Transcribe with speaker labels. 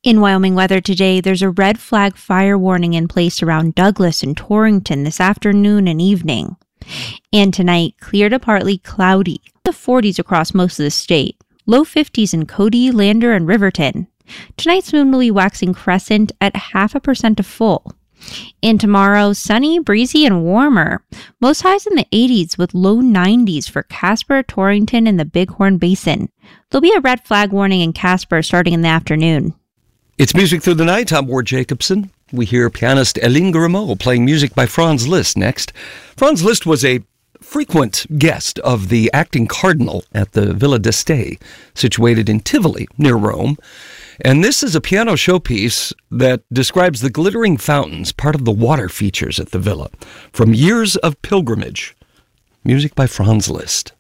Speaker 1: In Wyoming weather today, there's a red flag fire warning in place around Douglas and Torrington this afternoon and evening. And tonight, clear to partly cloudy. The 40s across most of the state. Low 50s in Cody, Lander, and Riverton. Tonight's moon will be waxing crescent at 0.5% to full. And tomorrow, sunny, breezy, and warmer. Most highs in the 80s with low 90s for Casper, Torrington, and the Bighorn Basin. There'll be a red flag warning in Casper starting in the afternoon.
Speaker 2: It's Music Through the Night. I'm Ward Jacobson. We hear pianist Eline Guillemot playing music by Franz Liszt next. Franz Liszt was a frequent guest of the acting cardinal at the Villa d'Este, situated in Tivoli, near Rome. And this is a piano showpiece that describes the glittering fountains, part of the water features at the villa, from years of pilgrimage. Music by Franz Liszt.